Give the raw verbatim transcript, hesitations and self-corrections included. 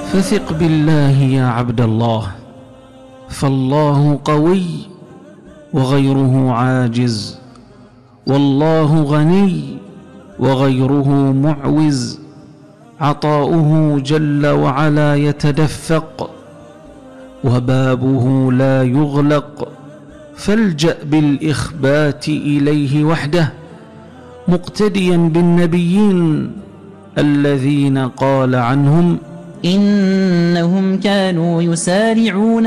فثق بالله يا عبد الله، فالله قوي وغيره عاجز، والله غني وغيره معوز، عطاؤه جل وعلا يتدفق وبابه لا يغلق، فالجأ بالإخبات إليه وحده مقتديا بالنبيين الذين قال عنهم إنهم كانوا يسارعون